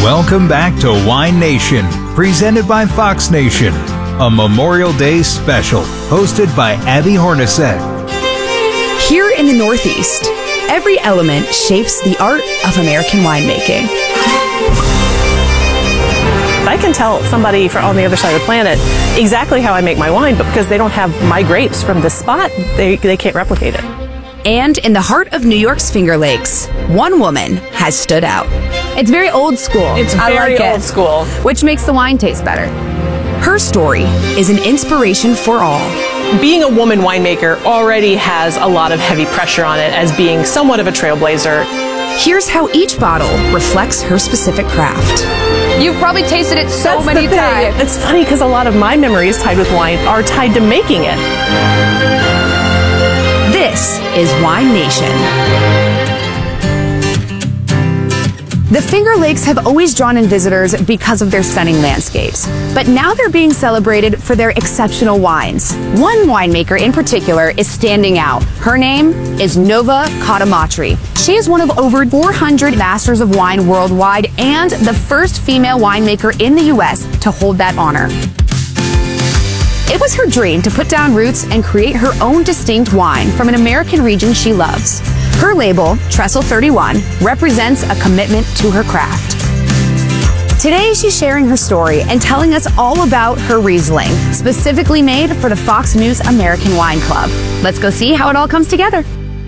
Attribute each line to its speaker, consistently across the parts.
Speaker 1: Welcome back to Wine Nation, presented by Fox Nation, a Memorial Day special hosted by Abby Hornacek.
Speaker 2: Here in the Northeast, every element shapes the art of American winemaking.
Speaker 3: I can tell somebody on the other side of the planet exactly how I make my wine, but because they don't have my grapes from this spot, they can't replicate it.
Speaker 2: And in the heart of New York's Finger Lakes, one woman has stood out.
Speaker 4: It's very old school.
Speaker 3: It's
Speaker 4: I
Speaker 3: very
Speaker 4: like
Speaker 3: old school.
Speaker 4: Which makes the wine taste better.
Speaker 2: Her story is an inspiration for all.
Speaker 3: Being a woman winemaker already has a lot of heavy pressure on it as being somewhat of a trailblazer.
Speaker 2: Here's how each bottle reflects her specific craft.
Speaker 4: You've probably tasted it so
Speaker 3: That's
Speaker 4: many
Speaker 3: the thing.
Speaker 4: times.
Speaker 3: It's funny because a lot of my memories tied with wine are tied to making it.
Speaker 2: This is Wine Nation. The Finger Lakes have always drawn in visitors because of their stunning landscapes, but now they're being celebrated for their exceptional wines. One winemaker in particular is standing out. Her name is Nova Catamatri. She is one of over 400 Masters of Wine worldwide and the first female winemaker in the U.S. to hold that honor. It was her dream to put down roots and create her own distinct wine from an American region she loves. Her label, Trestle 31, represents a commitment to her craft. Today, she's sharing her story and telling us all about her Riesling, specifically made for the Fox News American Wine Club. Let's go see how it all comes together.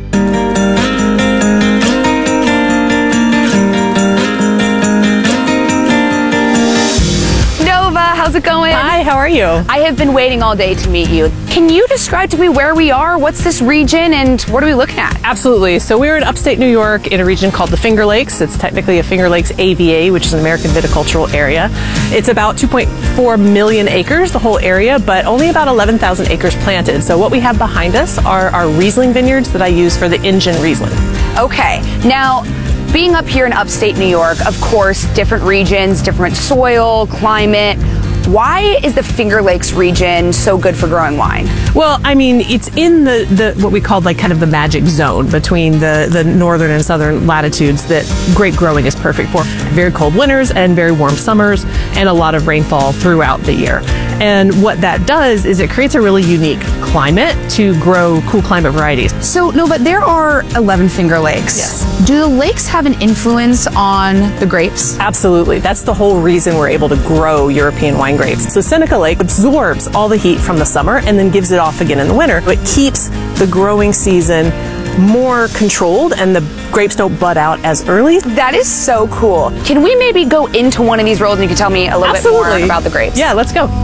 Speaker 4: How's it going?
Speaker 3: Hi, how are you?
Speaker 4: I have been waiting all day to meet you. Can you describe to me where we are? What's this region and what are we looking at?
Speaker 3: Absolutely. So we're in upstate New York in a region called the Finger Lakes. It's technically a Finger Lakes AVA, which is an American viticultural area. It's about 2.4 million acres, the whole area, but only about 11,000 acres planted. So what we have behind us are our Riesling vineyards that I use for the Ingen Riesling.
Speaker 4: Okay. Now, being up here in upstate New York, of course, different regions, different soil, climate. Why is the Finger Lakes region so good for growing wine?
Speaker 3: Well, I mean, it's in the what we call like kind of the magic zone between the northern and southern latitudes that grape growing is perfect for. Very cold winters and very warm summers and a lot of rainfall throughout the year. And what that does is it creates a really unique climate to grow cool climate varieties.
Speaker 2: So, Nova, there are 11 Finger Lakes.
Speaker 3: Yes.
Speaker 2: Do the lakes have an influence on the grapes?
Speaker 3: Absolutely. That's the whole reason we're able to grow European wine grapes. So Seneca Lake absorbs all the heat from the summer and then gives it off again in the winter. It keeps the growing season more controlled and the grapes don't bud out as early.
Speaker 4: That is so cool. Can we maybe go into one of these roads and you can tell me a little bit more about the grapes?
Speaker 3: Yeah, let's go.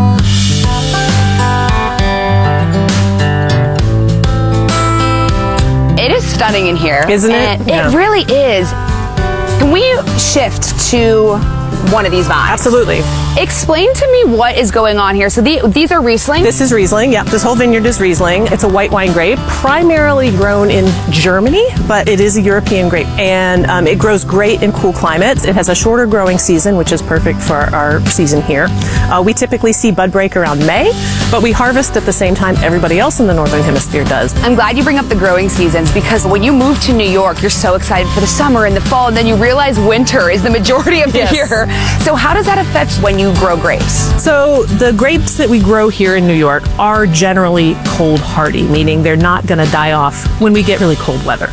Speaker 4: It is stunning in here.
Speaker 3: Isn't it?
Speaker 4: And
Speaker 3: Yeah.
Speaker 4: it really is. Can we shift to one of these vines?
Speaker 3: Absolutely.
Speaker 4: Explain to me what is going on here. So these are Riesling?
Speaker 3: This is Riesling. Yep, this whole vineyard is Riesling. It's a white wine grape, primarily grown in Germany, but it is a European grape. And it grows great in cool climates. It has a shorter growing season, which is perfect for our season here. We typically see bud break around May, but we harvest at the same time everybody else in the Northern Hemisphere does.
Speaker 4: I'm glad you bring up the growing seasons because when you move to New York, you're so excited for the summer and the fall, and then you realize winter is the majority of the
Speaker 3: Yes.
Speaker 4: year. So how does that affect when you grow grapes?
Speaker 3: So the grapes that we grow here in New York are generally cold hardy, meaning they're not going to die off when we get really cold weather.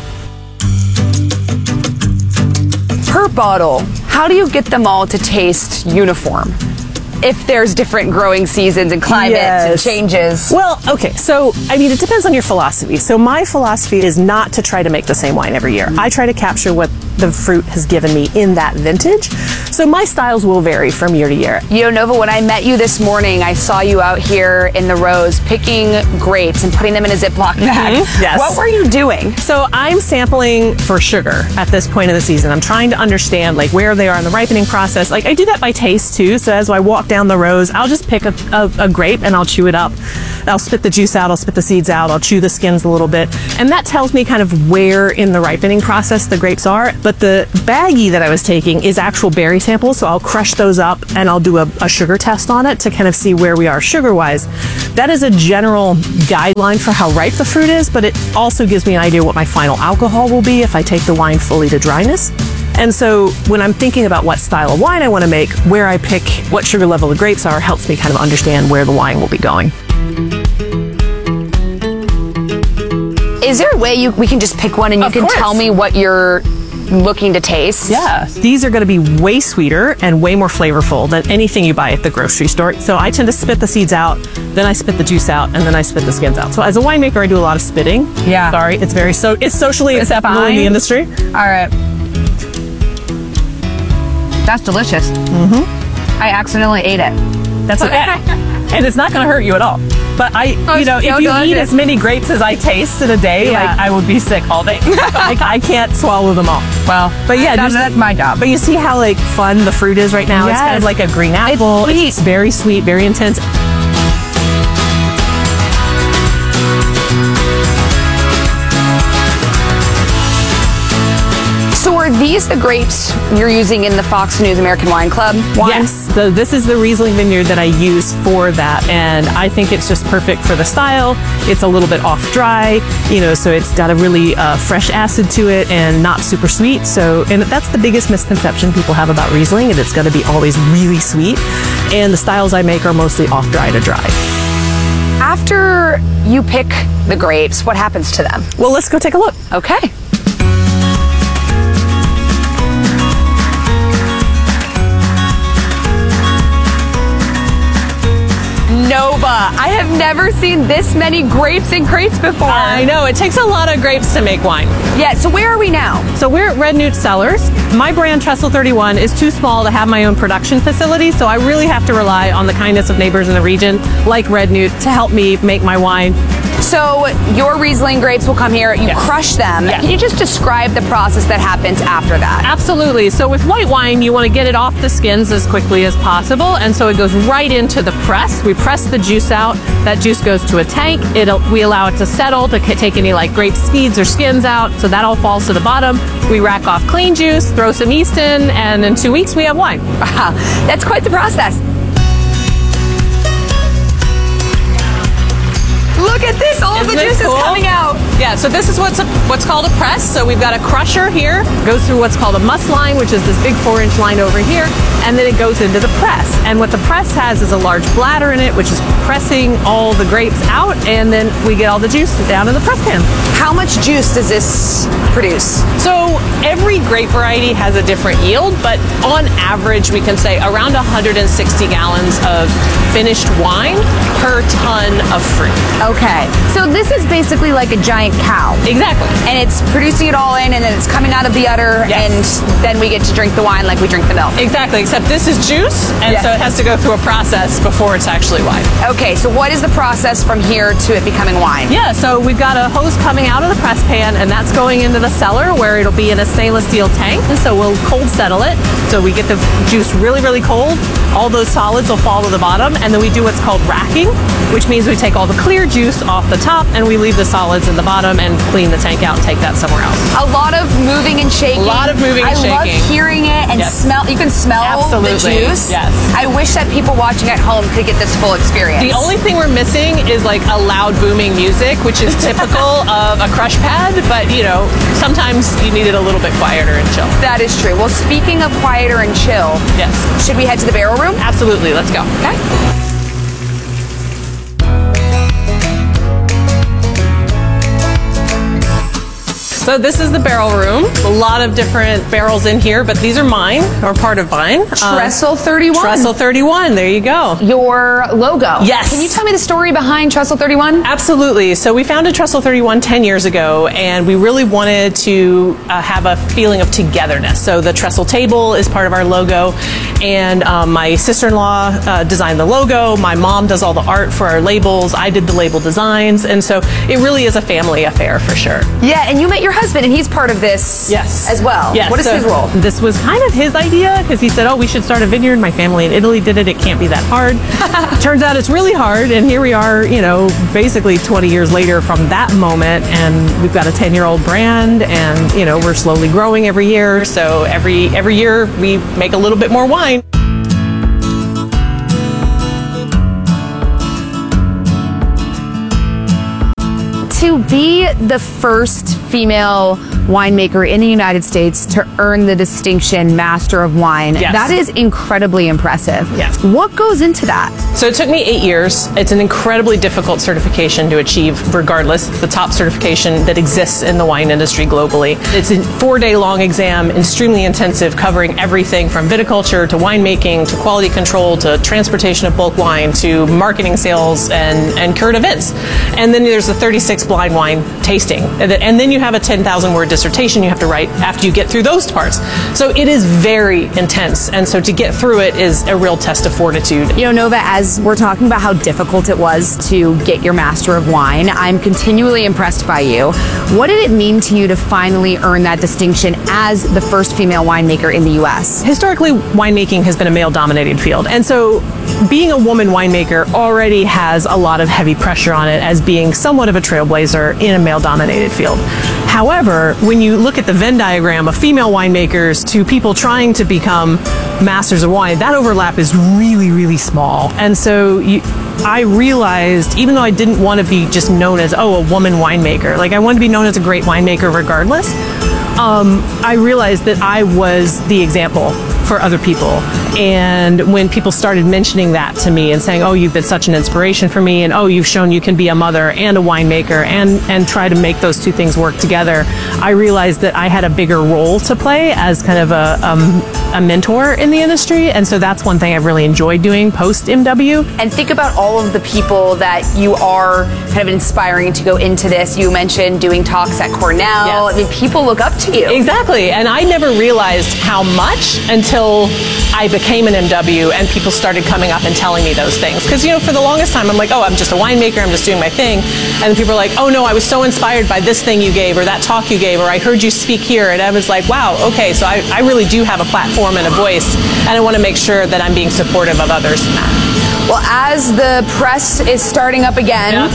Speaker 4: Per bottle, how do you get them all to taste uniform? If there's different growing seasons and climates and
Speaker 3: Yes.
Speaker 4: changes.
Speaker 3: Well, okay, so I mean, it depends on your philosophy. So my philosophy is not to try to make the same wine every year. I try to capture what the fruit has given me in that vintage. So my styles will vary from year to year.
Speaker 4: You know, Nova, when I met you this morning, I saw you out here in the rows picking grapes and putting them in a Ziploc bag.
Speaker 3: Yes.
Speaker 4: What were you doing?
Speaker 3: So I'm sampling for sugar at this point of the season. I'm trying to understand like where they are in the ripening process. Like I do that by taste too. So as I walk down the rows, I'll just pick a grape and I'll chew it up. I'll spit the juice out, I'll spit the seeds out, I'll chew the skins a little bit. And that tells me kind of where in the ripening process the grapes are. But the baggie that I was taking is actual berry samples. So I'll crush those up and I'll do a sugar test on it to kind of see where we are sugar-wise. That is a general guideline for how ripe the fruit is, but it also gives me an idea what my final alcohol will be if I take the wine fully to dryness. And so when I'm thinking about what style of wine I want to make, where I pick what sugar level the grapes are helps me kind of understand where the wine will be going.
Speaker 4: Is there a way we can just pick one and you can tell me what you're looking to taste?
Speaker 3: Yeah. These are going to be way sweeter and way more flavorful than anything you buy at the grocery store. So I tend to spit the seeds out, then I spit the juice out, and then I spit the skins out. So as a winemaker, I do a lot of spitting.
Speaker 4: Yeah.
Speaker 3: Sorry, it's it's socially acceptable in the industry.
Speaker 4: All right. That's delicious. Mm-hmm. I accidentally ate it.
Speaker 3: That's okay. And it's not going to hurt you at all. But if you eat as many grapes as I taste in a day, like I would be sick all day. I can't swallow them all.
Speaker 4: Well,
Speaker 3: but yeah,
Speaker 4: that's my job.
Speaker 3: But you see how like fun the fruit is right now? Yes. It's kind of like a green apple. It's very sweet, very intense.
Speaker 4: So are these the grapes you're using in the Fox News American Wine Club wine?
Speaker 3: Yes. So this is the Riesling vineyard that I use for that, and I think it's just perfect for the style. It's a little bit off dry, so it's got a really fresh acid to it and not super sweet. And that's the biggest misconception people have about Riesling, and it's going to be always really sweet. And the styles I make are mostly off dry to dry.
Speaker 4: After you pick the grapes, what happens to them?
Speaker 3: Well, let's go take a look.
Speaker 4: Okay. Nova. I have never seen this many grapes in crates before.
Speaker 3: I know. It takes a lot of grapes to make wine.
Speaker 4: Yeah, so where are we now?
Speaker 3: So we're at Red Newt Cellars. My brand, Trestle 31, is too small to have my own production facility, so I really have to rely on the kindness of neighbors in the region, like Red Newt, to help me make my wine.
Speaker 4: So your Riesling grapes will come here, you crush them.
Speaker 3: Yes.
Speaker 4: Can you just describe the process that happens after that?
Speaker 3: Absolutely. So with white wine, you want to get it off the skins as quickly as possible, and so it goes right into the press. We press the juice out. That juice goes to a tank. We allow it to settle to take any like grape seeds or skins out, so that all falls to the bottom. We rack off clean juice, throw some yeast in, and in 2 weeks we have wine.
Speaker 4: Wow, that's quite the process. Look at this, all the juice is coming out.
Speaker 3: Yeah, so this is what's called a press. So we've got a crusher here, goes through what's called a must line, which is this big 4-inch line over here, and then it goes into the press. And what the press has is a large bladder in it, which is pressing all the grapes out, and then we get all the juice down in the press pan.
Speaker 4: How much juice does this produce?
Speaker 3: So every grape variety has a different yield, but on average we can say around 160 gallons of finished wine per ton of fruit.
Speaker 4: Okay, so this is basically like a giant cow.
Speaker 3: Exactly.
Speaker 4: And it's producing it all in, and then it's coming out of the udder, and then we get to drink the wine like we drink the milk.
Speaker 3: Exactly, except this is juice, and so it has to go through a process before it's actually wine.
Speaker 4: Okay, so what is the process from here to it becoming wine?
Speaker 3: Yeah, so we've got a hose coming out of the press pan, and that's going into the cellar where it'll be in a stainless steel tank, and so we'll cold settle it. So we get the juice really, really cold. All those solids will fall to the bottom, and then we do what's called racking, which means we take all the clear juice off the top, and we leave the solids in the bottom and clean the tank out and take that somewhere else.
Speaker 4: A lot of moving and shaking.
Speaker 3: A lot of moving and shaking.
Speaker 4: I love hearing it and smell. You can smell the juice.
Speaker 3: Yes.
Speaker 4: I wish that people watching at home could get this full experience.
Speaker 3: The only thing we're missing is like a loud booming music, which is typical of a crush pad, but sometimes you need it a little bit quieter and chill.
Speaker 4: That is true. Well, speaking of quieter and chill, should we head to the barrel room?
Speaker 3: Absolutely. Let's go.
Speaker 4: Okay.
Speaker 3: So this is the barrel room. A lot of different barrels in here, but these are mine, or part of mine.
Speaker 4: Trestle 31.
Speaker 3: Trestle 31, there you go.
Speaker 4: Your logo.
Speaker 3: Yes.
Speaker 4: Can you tell me the story behind Trestle 31?
Speaker 3: Absolutely. So we founded Trestle 31 10 years ago, and we really wanted to have a feeling of togetherness. So the Trestle table is part of our logo, and my sister-in-law designed the logo. My mom does all the art for our labels. I did the label designs, and so it really is a family affair for sure.
Speaker 4: Yeah, and you met your husband, and he's part of this as well.
Speaker 3: Yes.
Speaker 4: What is his role?
Speaker 3: This was kind of his idea, because he said, we should start a vineyard. My family in Italy did it. It can't be that hard. Turns out it's really hard, and here we are, basically 20 years later from that moment, and we've got a 10-year-old brand, and, we're slowly growing every year. So every year we make a little bit more wine.
Speaker 2: To be the first female winemaker in the United States to earn the distinction Master of Wine.
Speaker 3: Yes.
Speaker 2: That is incredibly impressive.
Speaker 3: Yes.
Speaker 2: What goes into that?
Speaker 3: So it took me 8 years. It's an incredibly difficult certification to achieve regardless. It's the top certification that exists in the wine industry globally. It's a 4-day-long exam, extremely intensive, covering everything from viticulture to winemaking to quality control to transportation of bulk wine to marketing, sales, and current events. And then there's the 36 blind wine tasting. And then you have a 10,000-word dissertation you have to write after you get through those parts. So it is very intense. And so to get through it is a real test of fortitude.
Speaker 2: You know, Nova, as we're talking about how difficult it was to get your Master of Wine, I'm continually impressed by you. What did it mean to you to finally earn that distinction as the first female winemaker in the U.S.?
Speaker 3: Historically, winemaking has been a male-dominated field. And so being a woman winemaker already has a lot of heavy pressure on it as being somewhat of a trailblazer in a male-dominated field. However, when you look at the Venn diagram of female winemakers to people trying to become masters of wine, that overlap is really, really small. And so I realized, even though I didn't want to be just known as, a woman winemaker, like I wanted to be known as a great winemaker regardless, I realized that I was the example for other people. And when people started mentioning that to me and saying, you've been such an inspiration for me, and you've shown you can be a mother and a winemaker and try to make those two things work together, I realized that I had a bigger role to play as kind of a mentor in the industry. And so that's one thing I've really enjoyed doing post MW.
Speaker 4: And think about all of the people that you are kind of inspiring to go into this. You mentioned doing talks at Cornell.
Speaker 3: Yes.
Speaker 4: I mean, people look up to you.
Speaker 3: Exactly. And I never realized how much until I became an MW and people started coming up and telling me those things. Because, for the longest time, I'm like, I'm just a winemaker, I'm just doing my thing. And then people are like, no, I was so inspired by this thing you gave, or that talk you gave, or I heard you speak here. And I was like, wow, okay, so I really do have a platform and a voice, and I want to make sure that I'm being supportive of others in that.
Speaker 4: Well, as the press is starting up again,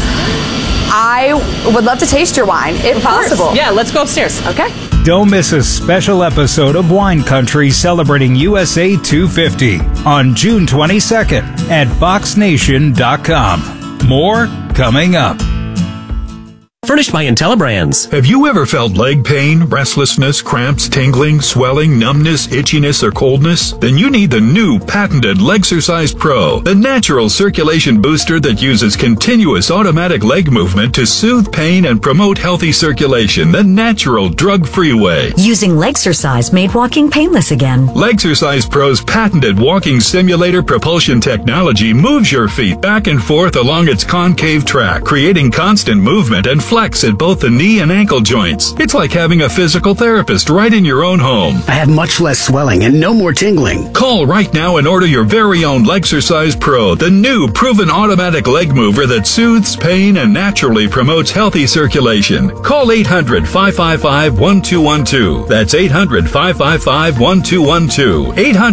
Speaker 4: I would love to taste your wine, if possible.
Speaker 3: Yeah, let's go upstairs.
Speaker 4: Okay.
Speaker 1: Don't miss a special episode of Wine Country celebrating USA 250 on June 22nd at foxnation.com. More coming up.
Speaker 5: Furnished by IntelliBrands.
Speaker 6: Have you ever felt leg pain, restlessness, cramps, tingling, swelling, numbness, itchiness, or coldness? Then you need the new patented Legsercise Pro, the natural circulation booster that uses continuous automatic leg movement to soothe pain and promote healthy circulation the natural, drug-free way.
Speaker 7: Using Legsercise made walking painless again.
Speaker 6: Legsercise Pro's patented walking simulator propulsion technology moves your feet back and forth along its concave track, creating constant movement and flex at both the knee and ankle joints. It's like having a physical therapist right in your own home.
Speaker 8: I have much less swelling and no more tingling.
Speaker 6: Call right now and order your very own Legsercise Pro, the new proven automatic leg mover that soothes pain and naturally promotes healthy circulation. Call 800-555-1212. That's 800-555-1212.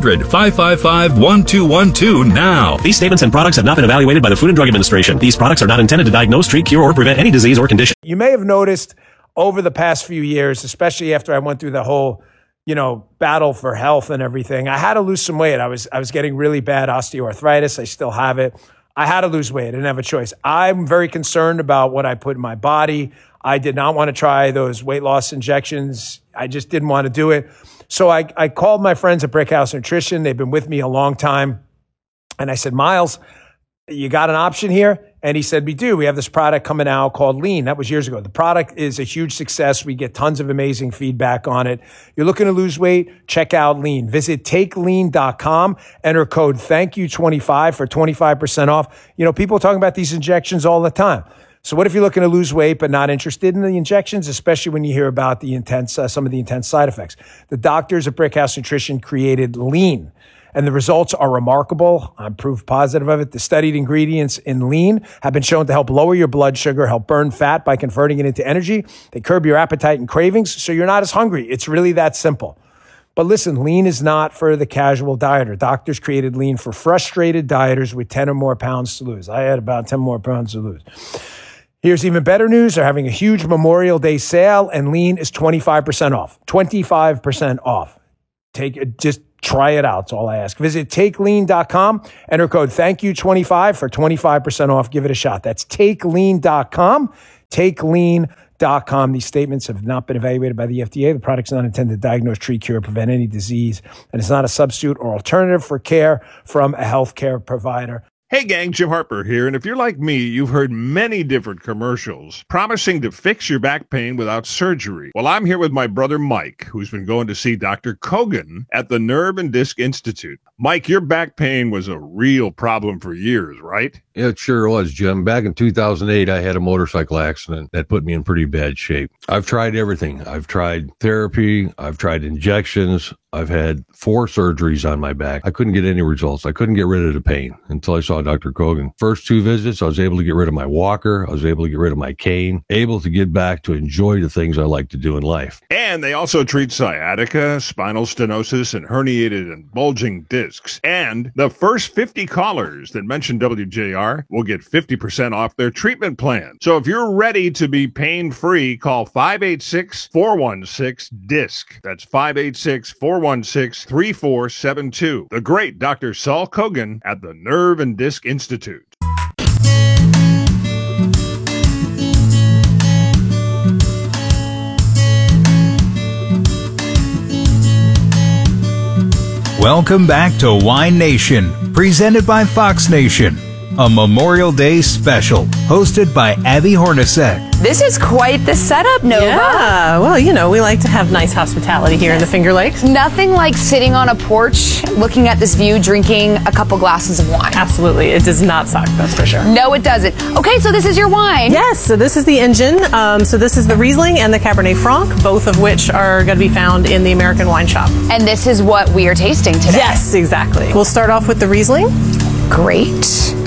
Speaker 6: 800-555-1212 now.
Speaker 5: These statements and products have not been evaluated by the Food and Drug Administration. These products are not intended to diagnose, treat, cure, or prevent any disease or condition.
Speaker 9: You may have noticed over the past few years, especially after I went through the whole, battle for health and everything, I had to lose some weight. I was getting really bad osteoarthritis. I still have it. I had to lose weight. I didn't have a choice. I'm very concerned about what I put in my body. I did not want to try those weight loss injections. I just didn't want to do it. So I called my friends at Brickhouse Nutrition. They've been with me a long time. And I said, Miles, you got an option here? And he said, we do. We have this product coming out called Lean. That was years ago. The product is a huge success. We get tons of amazing feedback on it. You're looking to lose weight? Check out Lean. Visit takelean.com. Enter code THANKYOU25 for 25% off. People are talking about these injections all the time. So what if you're looking to lose weight but not interested in the injections, especially when you hear about the some of the intense side effects? The doctors at Brickhouse Nutrition created Lean. And the results are remarkable. I'm proof positive of it. The studied ingredients in Lean have been shown to help lower your blood sugar, help burn fat by converting it into energy. They curb your appetite and cravings, so you're not as hungry. It's really that simple. But listen, Lean is not for the casual dieter. Doctors created Lean for frustrated dieters with 10 or more pounds to lose. I had about 10 more pounds to lose. Here's even better news. They're having a huge Memorial Day sale, and Lean is 25% off. 25% off. Just try it out. That's all I ask. Visit takelean.com. Enter code THANKYOU25 for 25% off. Give it a shot. That's takelean.com. Takelean.com. finger.com. These statements have not been evaluated by the FDA. The product's not intended to diagnose, treat, cure, or prevent any disease, and it's not a substitute or alternative for care from a healthcare provider.
Speaker 10: Hey gang, Jim Harper here, and if you're like me, you've heard many different commercials promising to fix your back pain without surgery. Well, I'm here with my brother Mike, who's been going to see Dr. Kogan at the Nerve and Disc Institute. Mike, your back pain was a real problem for years, right?
Speaker 11: Yeah, it sure was, Jim. Back in 2008, I had a motorcycle accident that put me in pretty bad shape. I've tried everything. I've tried therapy. I've tried injections. I've had 4 surgeries on my back. I couldn't get any results. I couldn't get rid of the pain until I saw Dr. Kogan. First 2 visits, I was able to get rid of my walker. I was able to get rid of my cane, able to get back to enjoy the things I like to do in life.
Speaker 10: And they also treat sciatica, spinal stenosis, and herniated and bulging discs. And the first 50 callers that mention WJR will get 50% off their treatment plan. So if you're ready to be pain-free, call 586-416-DISC. That's 586-416-3472. The great Dr. Saul Kogan at the Nerve and Disc Institute.
Speaker 1: Welcome back to Wine Nation, presented by Fox Nation, a Memorial Day special, hosted by Abby Hornacek.
Speaker 4: This is quite the setup, Nova.
Speaker 3: Yeah, well, you know, we like to have nice hospitality here in the Finger Lakes.
Speaker 4: Nothing like sitting on a porch, looking at this view, drinking a couple glasses of wine.
Speaker 3: Absolutely. It does not suck, that's for sure.
Speaker 4: No, it doesn't. Okay, so this is your wine.
Speaker 3: Yes, so this is the engine. So this is the Riesling and the Cabernet Franc, both of which are going to be found in the American Wine Shop.
Speaker 4: And this is what we are tasting today.
Speaker 3: Yes, exactly. We'll start off with the Riesling.
Speaker 4: Great.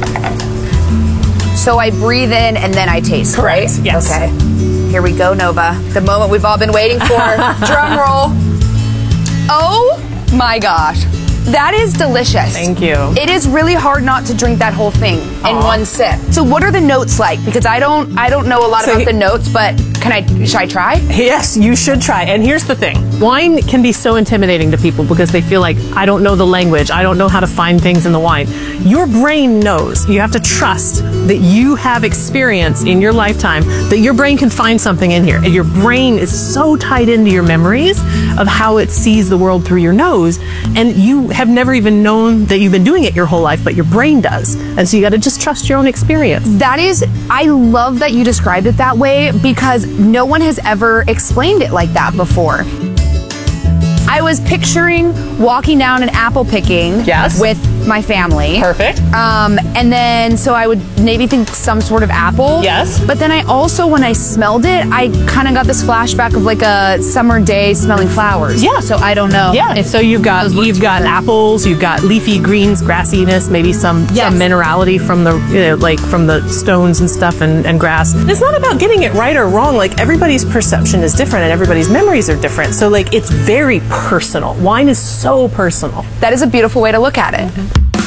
Speaker 4: So I breathe in and then I taste,
Speaker 3: Correct.
Speaker 4: right?
Speaker 3: Yes.
Speaker 4: Okay. Here we go, Nova. The moment we've all been waiting for. Drum roll. Oh my gosh. That is delicious.
Speaker 3: Thank you.
Speaker 4: It is really hard not to drink that whole thing in one sip. So what are the notes like? Because I don't know a lot about the notes, but should I try?
Speaker 3: Yes, you should try. And here's the thing. Wine can be so intimidating to people because they feel like, I don't know the language. I don't know how to find things in the wine. Your brain knows. You have to trust that you have experience in your lifetime, that your brain can find something in here. And your brain is so tied into your memories of how it sees the world through your nose. And you have never even known that you've been doing it your whole life, but your brain does. And so you got to just trust your own experience.
Speaker 4: I love that you described it that way because no one has ever explained it like that before. I was picturing walking down and apple picking with my family.
Speaker 3: Perfect.
Speaker 4: And then, so I would maybe think some sort of apple.
Speaker 3: Yes.
Speaker 4: But then I also, when I smelled it, I kind of got this flashback of like a summer day smelling flowers.
Speaker 3: Yeah.
Speaker 4: So I don't know.
Speaker 3: Yeah. So you've got apples, you've got leafy greens, grassiness, maybe some minerality from the from the stones and stuff and grass. It's not about getting it right or wrong. Like everybody's perception is different and everybody's memories are different. So like it's very personal. Wine is so personal.
Speaker 4: That is a beautiful way to look at it.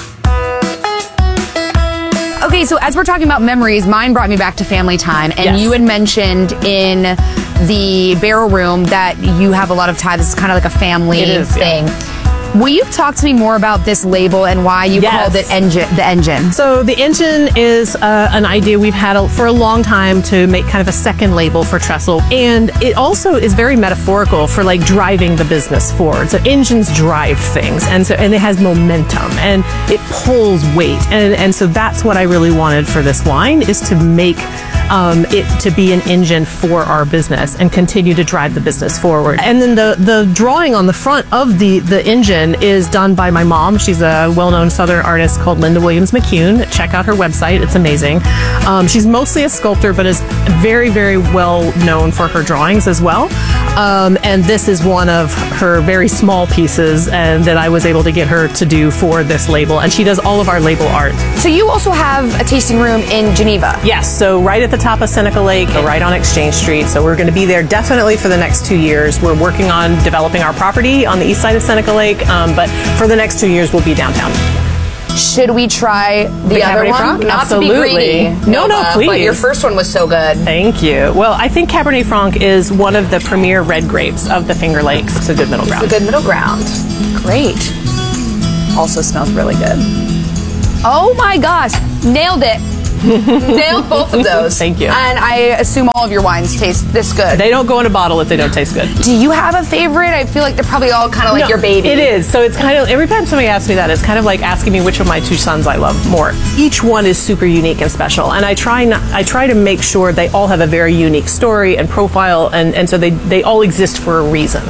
Speaker 4: Okay, so as we're talking about memories, mine brought me back to family time. And you had mentioned in the barrel room that you have a lot of ties. This is kind of like a family thing. Yeah. Will you talk to me more about this label and why you called it the engine?
Speaker 3: So the engine is an idea we've had for a long time to make kind of a second label for Trestle. And it also is very metaphorical for like driving the business forward. So engines drive things and it has momentum and it pulls weight. And so that's what I really wanted for this wine is to make it to be an engine for our business and continue to drive the business forward. And then the drawing on the front of the engine is done by my mom. She's a well-known Southern artist called Linda Williams McCune. Check out her website. It's amazing. She's mostly a sculptor, but is very, very well known for her drawings as well. And this is one of her very small pieces that I was able to get her to do for this label. And she does all of our label art.
Speaker 4: So you also have a tasting room in Geneva?
Speaker 3: Yes. So right at the top of Seneca Lake, right on Exchange Street. So we're going to be there definitely for the next 2 years. We're working on developing our property on the east side of Seneca Lake, but for the next 2 years, we'll be downtown.
Speaker 4: Should we try the other one?
Speaker 3: Franc?
Speaker 4: Not
Speaker 3: Absolutely.
Speaker 4: to be greedy.
Speaker 3: No, please.
Speaker 4: But your first one was so good.
Speaker 3: Thank you. Well, I think Cabernet Franc is one of the premier red grapes of the Finger Lakes. It's a good middle ground.
Speaker 4: It's a good middle ground. Great. Also smells really good. Oh my gosh. Nailed it.
Speaker 2: Nailed both of those.
Speaker 3: Thank you.
Speaker 2: And I assume all of your wines taste this good.
Speaker 3: They don't go in a bottle if they don't taste good.
Speaker 2: Do you have a favorite? I feel like they're probably all kind of like your baby.
Speaker 3: It is. So it's kind of, every time somebody asks me that, it's kind of like asking me which of my two sons I love more. Each one is super unique and special. And I try to make sure they all have a very unique story and profile. And so they all exist for a reason.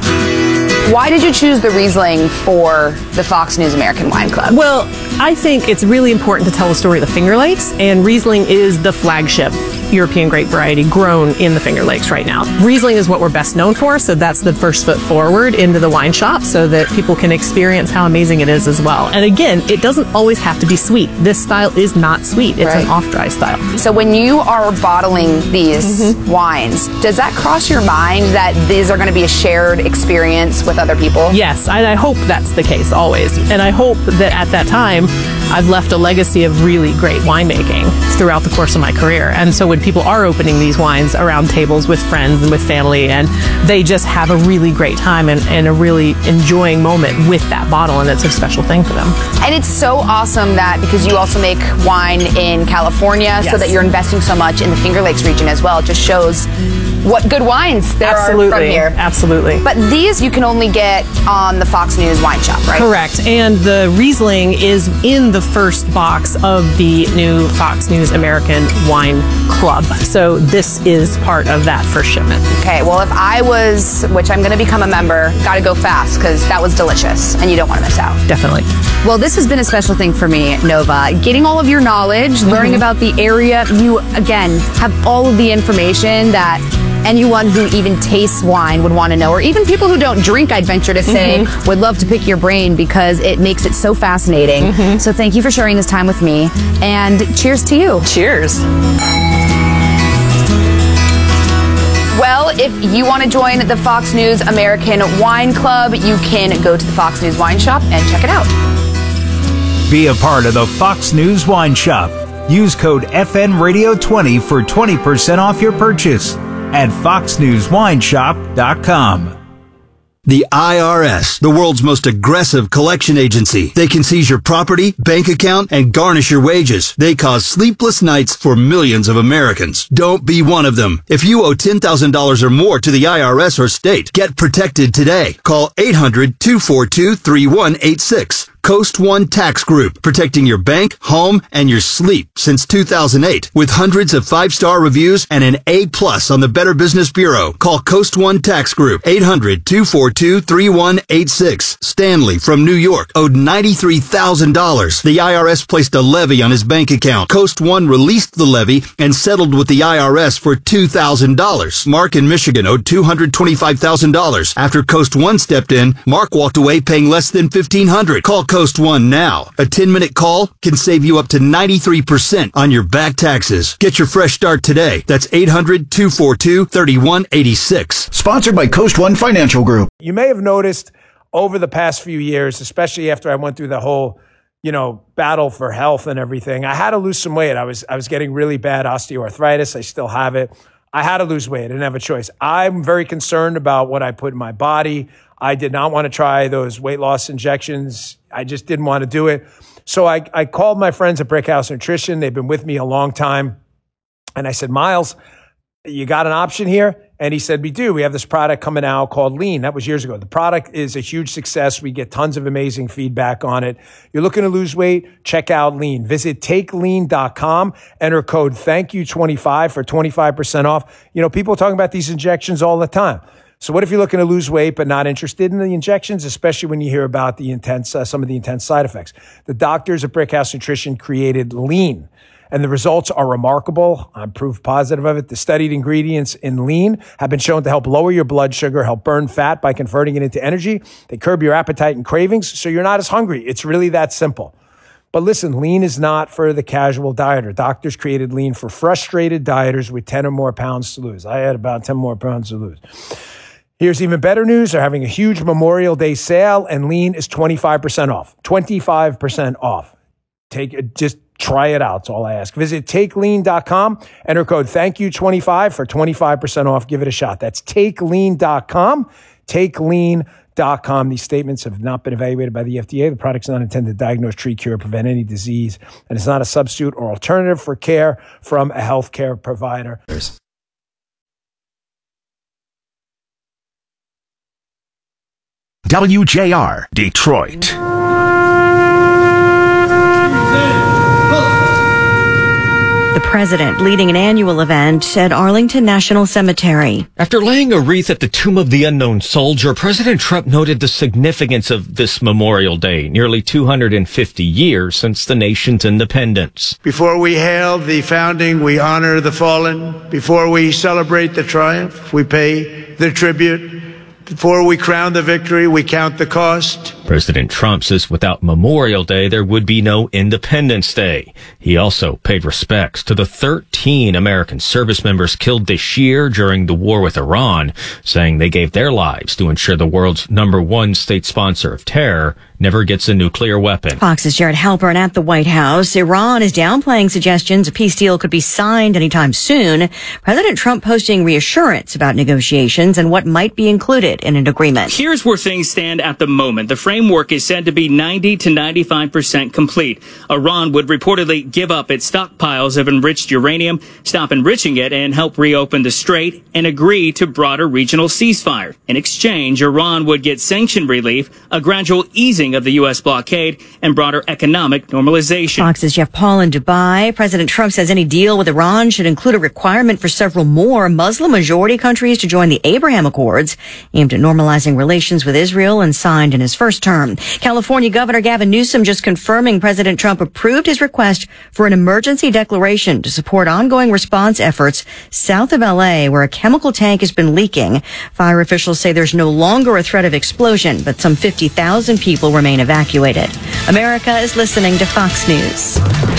Speaker 2: Why did you choose the Riesling for the Fox News American Wine Club?
Speaker 3: Well, I think it's really important to tell the story of the Finger Lakes, and Riesling is the flagship European grape variety grown in the Finger Lakes right now. Riesling is what we're best known for, so that's the first foot forward into the wine shop so that people can experience how amazing it is as well. And again, it doesn't always have to be sweet. This style is not sweet. It's an off-dry style.
Speaker 2: So when you are bottling these wines, does that cross your mind that these are going to be a shared experience with other people?
Speaker 3: Yes, and I hope that's the case always. And I hope that at that time, I've left a legacy of really great winemaking throughout the course of my career. And so when people are opening these wines around tables with friends and with family, and they just have a really great time and a really enjoying moment with that bottle, and it's a special thing for them.
Speaker 2: And it's so awesome that because you also make wine in California, so that you're investing so much in the Finger Lakes region as well. It just shows what good wines there are from here.
Speaker 3: Absolutely.
Speaker 2: But these you can only get on the Fox News Wine Shop, right?
Speaker 3: Correct. And the Riesling is in the first box of the new Fox News American Wine Club. So this is part of that first shipment.
Speaker 2: Okay, well, if I was, which I'm going to become a member, got to go fast because that was delicious and you don't want to miss out.
Speaker 3: Definitely.
Speaker 2: Well, this has been a special thing for me, Nova. Getting all of your knowledge, learning about the area. You, again, have all of the information that anyone who even tastes wine would want to know, or even people who don't drink, I'd venture to say, would love to pick your brain because it makes it so fascinating. So thank you for sharing this time with me, and cheers to you.
Speaker 3: Cheers.
Speaker 2: Well, if you want to join the Fox News American Wine Club, you can go to the Fox News Wine Shop and check it out.
Speaker 1: Be a part of the Fox News Wine Shop. Use code FNRadio20 for 20% off your purchase at foxnewswineshop.com.
Speaker 12: The IRS, the world's most aggressive collection agency. They can seize your property, bank account, and garnish your wages. They cause sleepless nights for millions of Americans. Don't be one of them. If you owe $10,000 or more to the IRS or state, get protected today. Call 800-242-3186. Coast One Tax Group, protecting your bank, home, and your sleep since 2008. With hundreds of 5-star reviews and an A+ on the Better Business Bureau. Call Coast One Tax Group, 800-242-3186. Stanley from New York owed $93,000. The IRS placed a levy on his bank account. Coast One released the levy and settled with the IRS for $2,000. Mark in Michigan owed $225,000. After Coast One stepped in, Mark walked away paying less than $1,500. Call Coast One now. A 10-minute call can save you up to 93% on your back taxes. Get your fresh start today. That's 800-242-3186.
Speaker 8: Sponsored by Coast One Financial Group.
Speaker 9: You may have noticed over the past few years, especially after I went through the whole, battle for health and everything, I had to lose some weight. I was getting really bad osteoarthritis. I still have it. I had to lose weight. I didn't have a choice. I'm very concerned about what I put in my body. I did not want to try those weight loss injections. I just didn't want to do it. So I called my friends at Brickhouse Nutrition. They've been with me a long time. And I said, Miles, you got an option here? And he said, we do. We have this product coming out called Lean. That was years ago. The product is a huge success. We get tons of amazing feedback on it. You're looking to lose weight? Check out Lean. Visit takelean.com. Enter code THANKYOU25 for 25% off. People are talking about these injections all the time. So what if you're looking to lose weight but not interested in the injections, especially when you hear about the some of the intense side effects? The doctors at Brickhouse Nutrition created Lean, and the results are remarkable. I'm proof positive of it. The studied ingredients in Lean have been shown to help lower your blood sugar, help burn fat by converting it into energy. They curb your appetite and cravings, so you're not as hungry. It's really that simple. But listen, Lean is not for the casual dieter. Doctors created Lean for frustrated dieters with 10 or more pounds to lose. I had about 10 more pounds to lose. Here's even better news. They're having a huge Memorial Day sale, and Lean is 25% off. 25% off. Just try it out. That's all I ask. Visit takelean.com. Enter code THANKYOU25 for 25% off. Give it a shot. That's takelean.com. Takelean.com. TakeLean.com. These statements have not been evaluated by the FDA. The product's not intended to diagnose, treat, cure, or prevent any disease, and it's not a substitute or alternative for care from a healthcare provider.
Speaker 13: WJR, Detroit.
Speaker 7: The president leading an annual event at Arlington National Cemetery.
Speaker 14: After laying a wreath at the Tomb of the Unknown Soldier, President Trump noted the significance of this Memorial Day, nearly 250 years since the nation's independence.
Speaker 15: Before we hail the founding, we honor the fallen. Before we celebrate the triumph, we pay the tribute. Before we crown the victory, we count the cost.
Speaker 14: President Trump says without Memorial Day, there would be no Independence Day. He also paid respects to the 13 American service members killed this year during the war with Iran, saying they gave their lives to ensure the world's #1 state sponsor of terror never gets a nuclear weapon.
Speaker 7: Fox's Jared Halpern at the White House. Iran is downplaying suggestions a peace deal could be signed anytime soon. President Trump posting reassurance about negotiations and what might be included in an agreement.
Speaker 16: Here's where things stand at the moment. The framework is said to be 90 to 95% complete. Iran would reportedly give up its stockpiles of enriched uranium, stop enriching it, and help reopen the strait, and agree to broader regional ceasefire. In exchange, Iran would get sanction relief, a gradual easing of the U.S. blockade, and broader economic normalization.
Speaker 7: Fox's Jeff Paul in Dubai. President Trump says any deal with Iran should include a requirement for several more Muslim-majority countries to join the Abraham Accords, aimed at normalizing relations with Israel and signed in his first term. California Governor Gavin Newsom just confirming President Trump approved his request for an emergency declaration to support ongoing response efforts south of L.A., where a chemical tank has been leaking. Fire officials say there's no longer a threat of explosion, but some 50,000 people remain evacuated. America is listening to Fox News.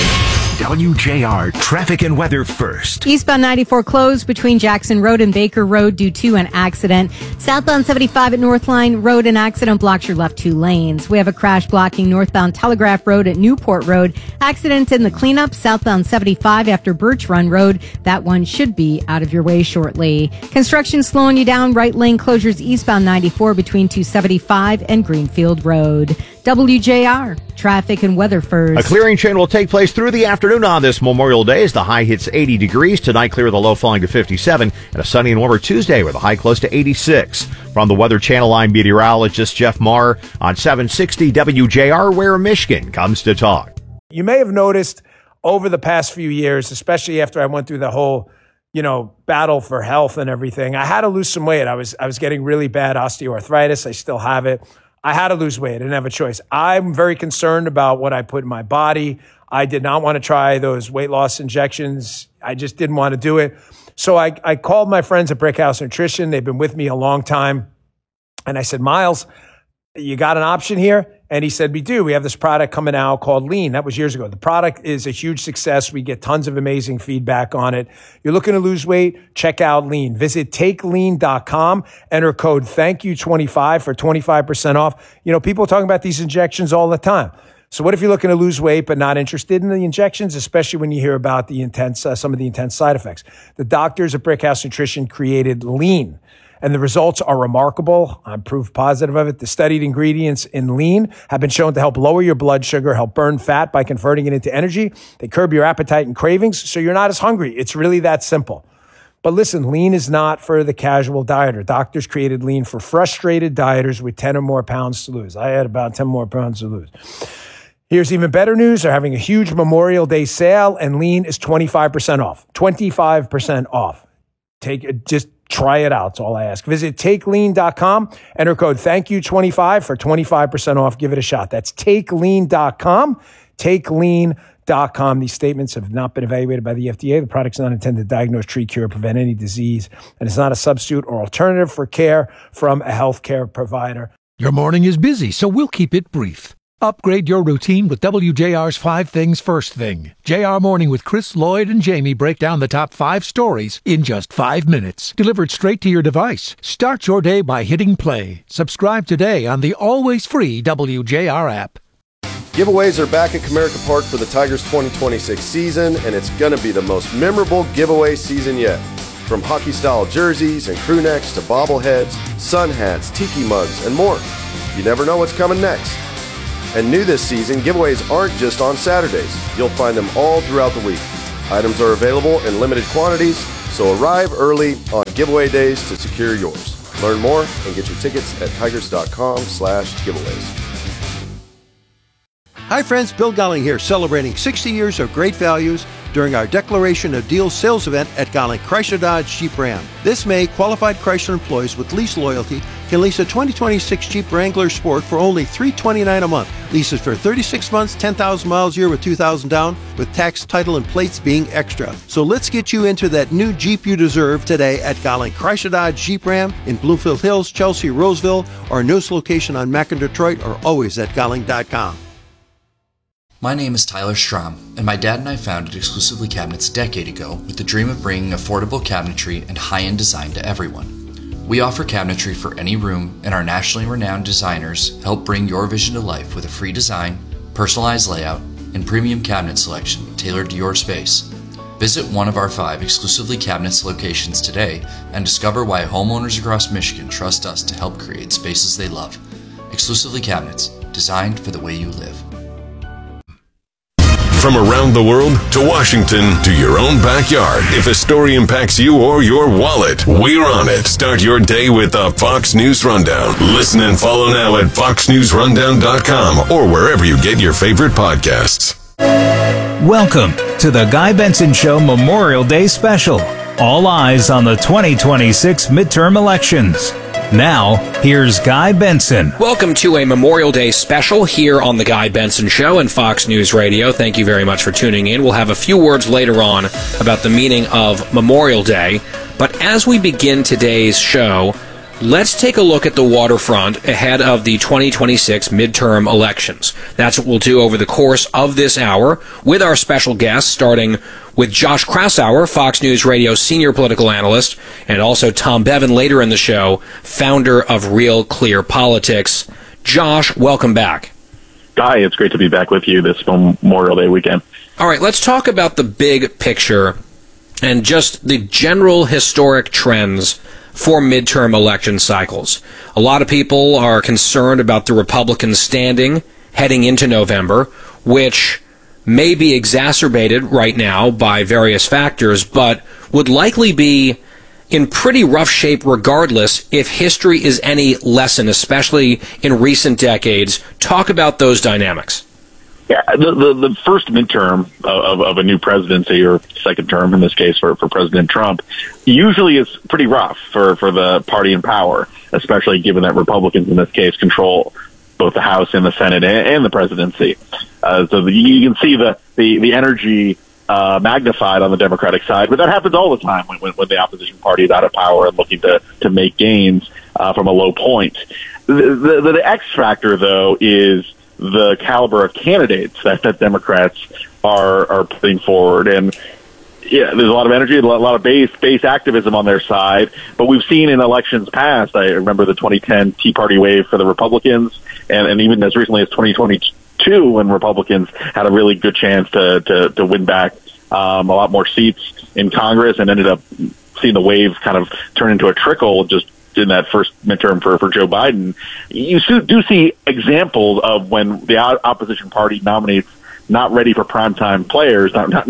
Speaker 13: WJR traffic and weather first.
Speaker 17: Eastbound 94 closed between Jackson Road and Baker Road due to an accident. Southbound 75 at Northline Road, an accident blocks your left 2 lanes. We have a crash blocking northbound Telegraph Road at Newport Road. Accident in the cleanup. Southbound 75 after Birch Run Road. That one should be out of your way shortly. Construction slowing you down. Right lane closures eastbound 94 between 275 and Greenfield Road. WJR traffic and weather first.
Speaker 18: A clearing chain will take place through the afternoon on this Memorial Day as the high hits 80 degrees. Tonight, clear, the low falling to 57, and a sunny and warmer Tuesday with a high close to 86. From the Weather Channel, I'm meteorologist Jeff Marr on 760 WJR, where Michigan comes to talk.
Speaker 9: You may have noticed over the past few years, especially after I went through the whole, battle for health and everything, I had to lose some weight. I was getting really bad osteoarthritis. I still have it. I had to lose weight. I didn't have a choice. I'm very concerned about what I put in my body. I did not want to try those weight loss injections. I just didn't want to do it. So I called my friends at Brickhouse Nutrition. They've been with me a long time. And I said, Miles, you got an option here? And he said, we do. We have this product coming out called Lean. That was years ago. The product is a huge success. We get tons of amazing feedback on it. You're looking to lose weight? Check out Lean. Visit TakeLean.com. Enter code THANKYOU25 for 25% off. People are talking about these injections all the time. So what if you're looking to lose weight but not interested in the injections, especially when you hear about the some of the intense side effects? The doctors at Brickhouse Nutrition created Lean, and the results are remarkable. I'm proof positive of it. The studied ingredients in Lean have been shown to help lower your blood sugar, help burn fat by converting it into energy. They curb your appetite and cravings, so you're not as hungry. It's really that simple. But listen, Lean is not for the casual dieter. Doctors created Lean for frustrated dieters with 10 or more pounds to lose. I had about 10 more pounds to lose. Here's even better news. They're having a huge Memorial Day sale, and Lean is 25% off. 25% off. Just try it out. That's all I ask. Visit TakeLean.com. Enter code THANKYOU25 for 25% off. Give it a shot. That's TakeLean.com. TakeLean.com. These statements have not been evaluated by the FDA. The product's not intended to diagnose, treat, cure, or prevent any disease, and it's not a substitute or alternative for care from a healthcare provider.
Speaker 19: Your morning is busy, so we'll keep it brief. Upgrade your routine with WJR's 5 Things First Thing. JR Morning with Chris, Lloyd, and Jamie break down the top 5 stories in just 5 minutes. Delivered straight to your device. Start your day by hitting play. Subscribe today on the always free WJR app.
Speaker 20: Giveaways are back at Comerica Park for the Tigers 2026 season, and it's going to be the most memorable giveaway season yet. From hockey-style jerseys and crew necks to bobbleheads, sun hats, tiki mugs, and more. You never know what's coming next. And new this season, giveaways aren't just on Saturdays. You'll find them all throughout the week. Items are available in limited quantities, so arrive early on giveaway days to secure yours. Learn more and get your tickets at tigers.com/giveaways.
Speaker 21: Hi friends, Bill Golling here, celebrating 60 years of great values during our Declaration of Deals sales event at Golling Chrysler Dodge Jeep Ram. This May, qualified Chrysler employees with lease loyalty can lease a 2026 Jeep Wrangler Sport for only $329 a month. Leases for 36 months, 10,000 miles a year with $2,000 down, with tax, title, and plates being extra. So let's get you into that new Jeep you deserve today at Golling Chrysler Dodge Jeep Ram in Bloomfield Hills, Chelsea, Roseville, or our newest location on Mac and Detroit, or always at Golling.com.
Speaker 22: My name is Tyler Strom, and my dad and I founded Exclusively Cabinets a decade ago with the dream of bringing affordable cabinetry and high-end design to everyone. We offer cabinetry for any room, and our nationally renowned designers help bring your vision to life with a free design, personalized layout, and premium cabinet selection tailored to your space. Visit one of our 5 Exclusively Cabinets locations today and discover why homeowners across Michigan trust us to help create spaces they love. Exclusively Cabinets, designed for the way you live.
Speaker 23: From around the world to Washington to your own backyard. If a story impacts you or your wallet, we're on it. Start your day with the Fox News Rundown. Listen and follow now at foxnewsrundown.com or wherever you get your favorite podcasts.
Speaker 1: Welcome to the Guy Benson Show Memorial Day Special. All eyes on the 2026 midterm elections. Now, here's Guy Benson.
Speaker 24: Welcome to a Memorial Day special here on The Guy Benson Show and Fox News Radio. Thank you very much for tuning in. We'll have a few words later on about the meaning of Memorial Day. But as we begin today's show, let's take a look at the waterfront ahead of the 2026 midterm elections. That's what we'll do over the course of this hour with our special guests, starting with Josh Kraushaar, Fox News Radio senior political analyst, and also Tom Bevan later in the show, founder of Real Clear Politics. Josh, welcome back.
Speaker 25: Guy, it's great to be back with you this Memorial Day weekend.
Speaker 24: All right, let's talk about the big picture and just the general historic trends for midterm election cycles. A lot of people are concerned about the Republican standing heading into November, which may be exacerbated right now by various factors, but would likely be in pretty rough shape regardless if history is any lesson, especially in recent decades. Talk about those dynamics.
Speaker 25: Yeah, the first midterm of a new presidency, or second term in this case for President Trump, usually is pretty rough for the party in power, especially given that Republicans in this case control both the House and the Senate and the presidency. So you can see the energy magnified on the Democratic side, but that happens all the time when the opposition party is out of power and looking to make gains from a low point. The X factor, though, is the caliber of candidates that Democrats are putting forward. And yeah, there's a lot of energy, a lot of base activism on their side. But we've seen in elections past, I remember the 2010 Tea Party wave for the Republicans, and even as recently as 2022, when Republicans had a really good chance to win back a lot more seats in Congress, and ended up seeing the wave kind of turn into a trickle just in that first midterm for Joe Biden. You do see examples of when the opposition party nominates not ready for primetime players,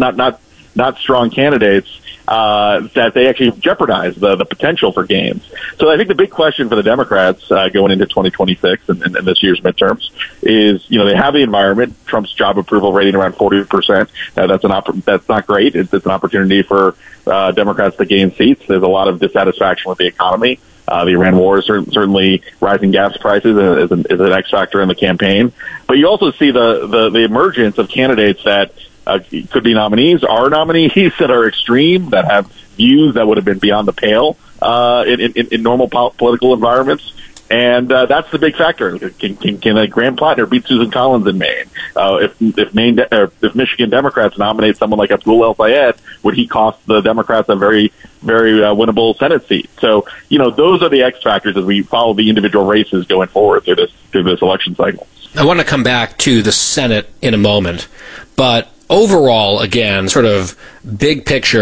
Speaker 25: not strong candidates, that they actually jeopardize the potential for gains. So I think the big question for the Democrats going into 2026 and this year's midterms is, they have the environment. Trump's job approval rating around 40%. That's not great. It's an opportunity for Democrats to gain seats. There's a lot of dissatisfaction with the economy. The Iran war is certainly rising gas prices is an X factor in the campaign. But you also see the emergence of candidates that could be nominees, are nominees that are extreme, that have views that would have been beyond the pale in normal political environments. And that's the big factor. Can Graham Plattner beat Susan Collins in Maine? If Michigan Democrats nominate someone like Abdul El-Sayed, would he cost the Democrats a very, very winnable Senate seat? So, those are the X factors as we follow the individual races going forward through this election cycle.
Speaker 24: I want to come back to the Senate in a moment, but overall, again, sort of big picture,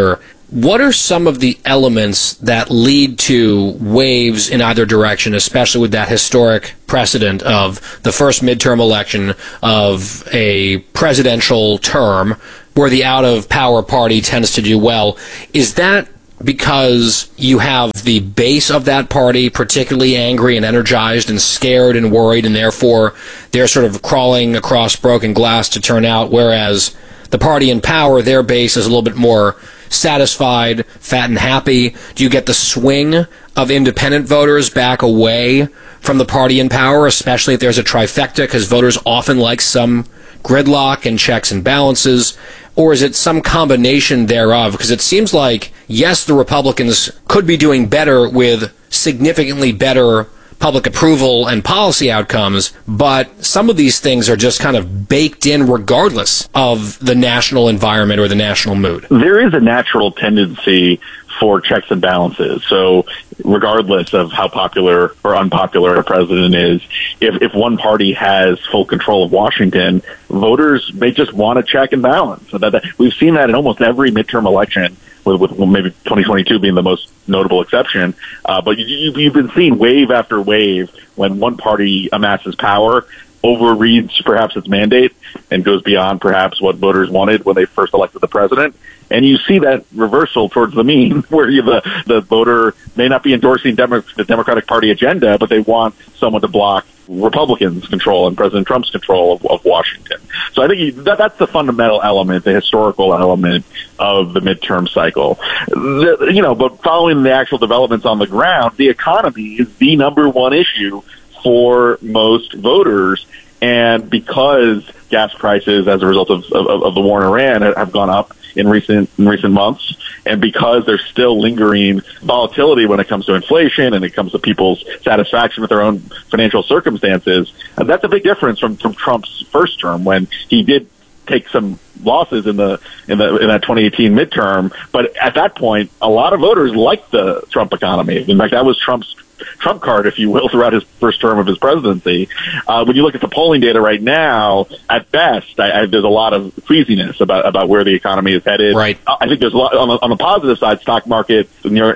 Speaker 24: What are some of the elements that lead to waves in either direction, especially with that historic precedent of the first midterm election of a presidential term where the out-of-power party tends to do well? Is that because you have the base of that party particularly angry and energized and scared and worried, and therefore they're sort of crawling across broken glass to turn out, whereas the party in power, their base is a little bit more satisfied, fat and happy? Do you get the swing of independent voters back away from the party in power, especially if there's a trifecta, because voters often like some gridlock and checks and balances? Or is it some combination thereof? Because it seems like, yes, the Republicans could be doing better with significantly better public approval and policy outcomes, but some of these things are just kind of baked in regardless of the national environment or the national mood.
Speaker 25: There is a natural tendency for checks and balances. So regardless of how popular or unpopular a president is, if one party has full control of Washington, voters may just want to check and balance. So we've seen that in almost every midterm election, with maybe 2022 being the most notable exception. But you've been seeing wave after wave when one party amasses power, overreads perhaps its mandate, and goes beyond perhaps what voters wanted when they first elected the president. And you see that reversal towards the mean, where the voter may not be endorsing the Democratic Party agenda, but they want someone to block Republicans' control and President Trump's control of Washington. So I think that's the fundamental element, the historical element of the midterm cycle. But following the actual developments on the ground, the economy is the number one issue for most voters. And because gas prices, as a result of the war in Iran, have gone up in recent months, and because there's still lingering volatility when it comes to inflation and it comes to people's satisfaction with their own financial circumstances, and that's a big difference from Trump's first term, when he did take some losses in that 2018 midterm. But at that point, a lot of voters liked the Trump economy. In fact, that was Trump's trump card, if you will, throughout his first term of his presidency. When you look at the polling data right now, at best, there's a lot of queasiness about where the economy is headed.
Speaker 24: Right.
Speaker 25: I think there's a lot on the positive side. Stock market near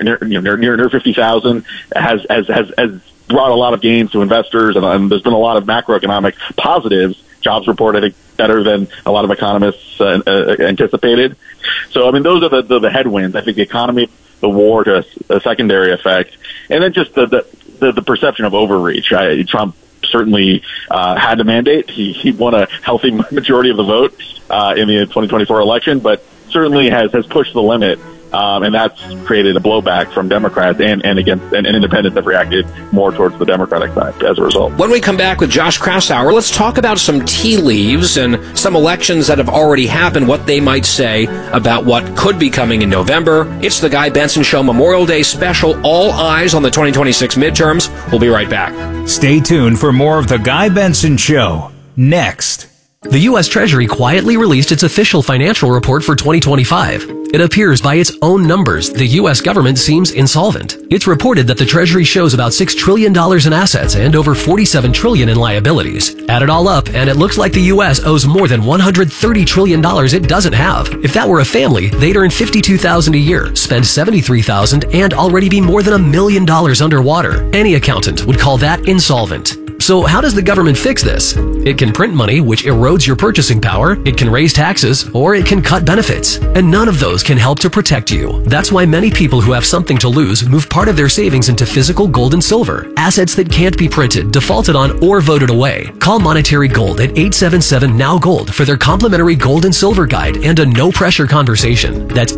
Speaker 25: 50,000 has brought a lot of gains to investors, and there's been a lot of macroeconomic positives. Jobs report, I think, better than a lot of economists anticipated. So, I mean, those are the headwinds. I think the economy, the war to a secondary effect, and then just the perception of overreach. Trump certainly had the mandate. He won a healthy majority of the vote in the 2024 election, but certainly has pushed the limit. And that's created a blowback from Democrats and independents have reacted more towards the Democratic side as a result.
Speaker 24: When we come back with Josh Kraushaar, let's talk about some tea leaves and some elections that have already happened, what they might say about what could be coming in November. It's the Guy Benson Show Memorial Day special, all eyes on the 2026 midterms. We'll be right back.
Speaker 1: Stay tuned for more of the Guy Benson Show next.
Speaker 4: The U.S. Treasury quietly released its official financial report for 2025. It appears by its own numbers the U.S. government seems insolvent. It's reported that the Treasury shows about $6 trillion in assets and over $47 trillion in liabilities. Add it all up, and it looks like the U.S. owes more than $130 trillion it doesn't have. If that were a family, they'd earn $52,000 a year, spend $73,000, and already be more than $1 million underwater. Any accountant would call that insolvent. So how does the government fix this? It can print money, which erodes your purchasing power, it can raise taxes, or it can cut benefits. And none of those can help to protect you. That's why many people who have something to lose move part of their savings into physical gold and silver, assets that can't be printed, defaulted on, or voted away. Call Monetary Gold at 877-NOW-GOLD for their complimentary gold and silver guide and a no-pressure conversation. That's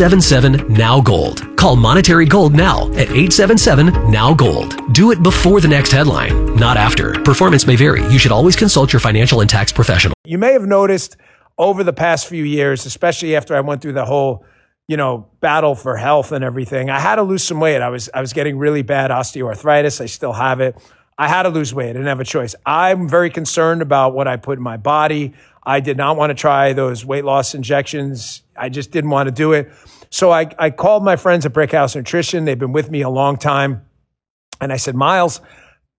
Speaker 4: 877-NOW-GOLD. Call Monetary Gold now at 877-NOW-GOLD. Do it before the next headline, not after. Performance may vary. You should always consult your financial and tax professional.
Speaker 9: You may have noticed over the past few years, especially after I went through the whole, battle for health and everything, I had to lose some weight. I was getting really bad osteoarthritis. I still have it. I had to lose weight. I didn't have a choice. I'm very concerned about what I put in my body. I did not want to try those weight loss injections. I just didn't want to do it. So I called my friends at Brickhouse Nutrition. They've been with me a long time. And I said, Miles,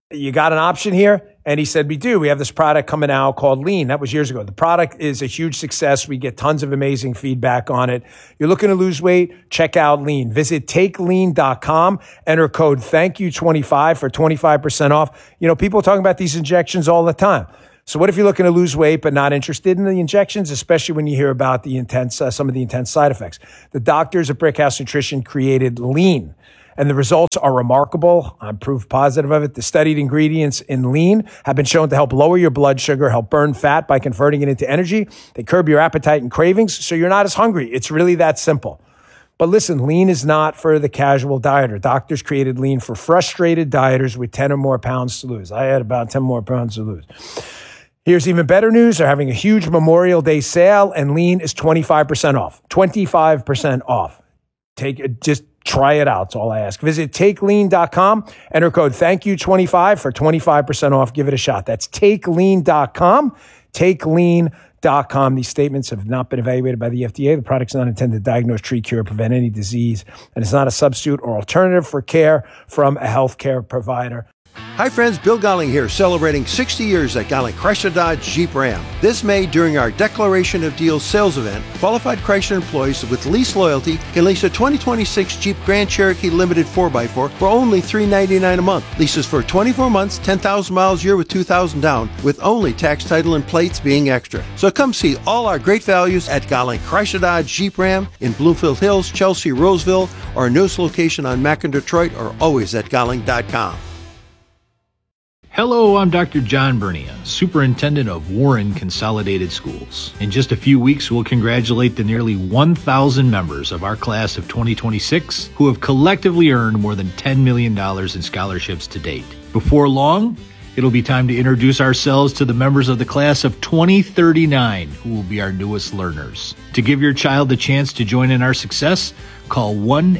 Speaker 9: you got an option here? And he said, we do. We have this product coming out called Lean. That was years ago. The product is a huge success. We get tons of amazing feedback on it. You're looking to lose weight? Check out Lean. Visit takelean.com. Enter code THANKYOU25 for 25% off. You know, people are talking about these injections all the time. So what if you're looking to lose weight but not interested in the injections, especially when you hear about the some of the intense side effects? The doctors at Brickhouse Nutrition created Lean, and the results are remarkable. I'm proof positive of it. The studied ingredients in Lean have been shown to help lower your blood sugar, help burn fat by converting it into energy. They curb your appetite and cravings, so you're not as hungry. It's really that simple. But listen, Lean is not for the casual dieter. Doctors created Lean for frustrated dieters with 10 or more pounds to lose. I had about 10 more pounds to lose. Here's even better news. They're having a huge Memorial Day sale, and Lean is 25% off. 25% off. Just try it out. That's all I ask. Visit takelean.com. Enter code THANKYOU25 for 25% off. Give it a shot. That's takelean.com. Takelean.com. These statements have not been evaluated by the FDA. The product's not intended to diagnose, treat, cure, prevent any disease, and it's not a substitute or alternative for care from a healthcare provider.
Speaker 21: Hi friends, Bill Golling here, celebrating 60 years at Golling Chrysler Dodge Jeep Ram. This May, during our Declaration of Deals sales event, qualified Chrysler employees with lease loyalty can lease a 2026 Jeep Grand Cherokee Limited 4x4 for only $399 a month. Leases for 24 months, 10,000 miles a year with $2,000 down, with only tax, title, and plates being extra. So come see all our great values at Golling Chrysler Dodge Jeep Ram in Bloomfield Hills, Chelsea, Roseville, or our newest location on Mac in Detroit, or always at Golling.com.
Speaker 3: Hello, I'm Dr. John Bernia, Superintendent of Warren Consolidated Schools. In just a few weeks, we'll congratulate the nearly 1,000 members of our class of 2026 who have collectively earned more than $10 million in scholarships to date. Before long, it'll be time to introduce ourselves to the members of the class of 2039 who will be our newest learners. To give your child the chance to join in our success, call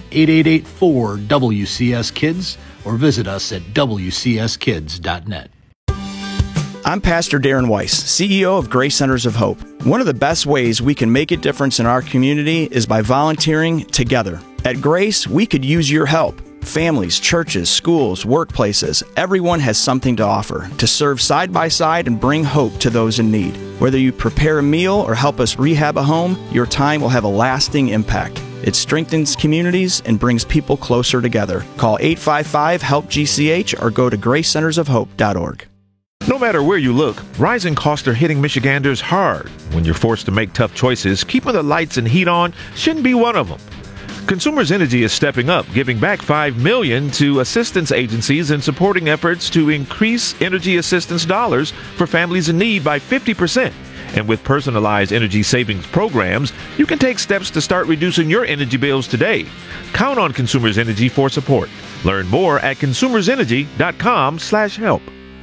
Speaker 3: 1-888-4-WCS-KIDS or visit us at WCSKids.net.
Speaker 5: I'm Pastor Darren Weiss, CEO of Grace Centers of Hope. One of the best ways we can make a difference in our community is by volunteering together. At Grace, we could use your help. Families, churches, schools, workplaces, everyone has something to offer to serve side by side and bring hope to those in need. Whether you prepare a meal or help us rehab a home, your time will have a lasting impact. It strengthens communities and brings people closer together. Call 855-HELP-GCH or go to gracecentersofhope.org.
Speaker 13: No matter where you look, rising costs are hitting Michiganders hard. When you're forced to make tough choices, keeping the lights and heat on shouldn't be one of them. Consumers Energy is stepping up, giving back $5 million to assistance agencies and supporting efforts to increase energy assistance dollars for families in need by 50%. And with personalized energy savings programs, you can take steps to start reducing your energy bills today. Count on Consumers Energy for support. Learn more at consumersenergy.com/help.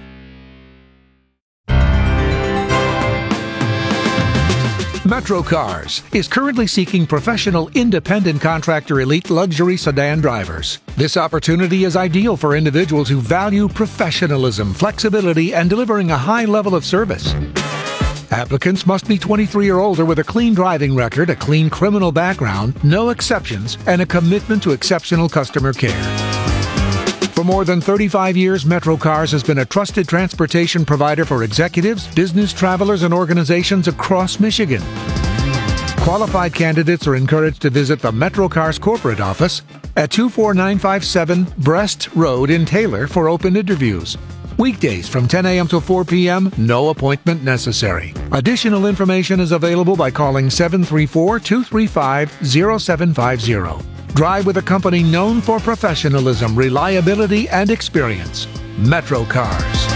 Speaker 19: Metro Cars is currently seeking professional independent contractor elite luxury sedan drivers. This opportunity is ideal for individuals who value professionalism, flexibility, and delivering a high level of service. Applicants must be 23 or older with a clean driving record, a clean criminal background, no exceptions, and a commitment to exceptional customer care. For more than 35 years, Metro Cars has been a trusted transportation provider for executives, business travelers, and organizations across Michigan. Qualified candidates are encouraged to visit the Metro Cars corporate office at 24957 Brest Road in Taylor for open interviews. Weekdays from 10 a.m. to 4 p.m., no appointment necessary. Additional information is available by calling 734-235-0750. Drive with a company known for professionalism, reliability, and experience. Metro Cars.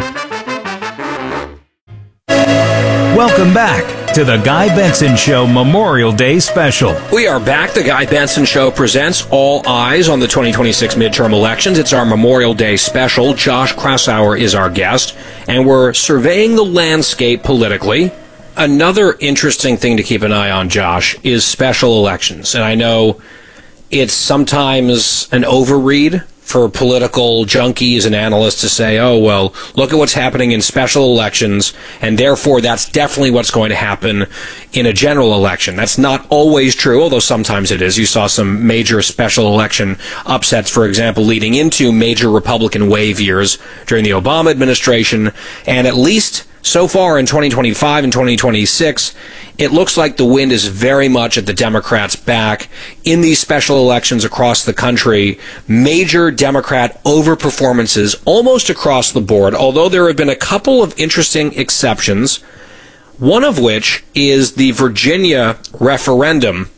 Speaker 1: Welcome back to the Guy Benson Show Memorial Day Special.
Speaker 24: We are back. The Guy Benson Show presents All Eyes on the 2026 midterm elections. It's our Memorial Day Special. Josh Krausauer is our guest, and we're surveying the landscape politically. Another interesting thing to keep an eye on, Josh, is special elections. And I know it's sometimes an overread for political junkies and analysts to say, oh, well, look at what's happening in special elections, and therefore that's definitely what's going to happen in a general election. That's not always true, although sometimes it is. You saw some major special election upsets, for example, leading into major Republican wave years during the Obama administration, and at least so far in 2025 and 2026, it looks like the wind is very much at the Democrats' back in these special elections across the country. Major Democrat overperformances almost across the board, although there have been a couple of interesting exceptions, one of which is the Virginia referendum.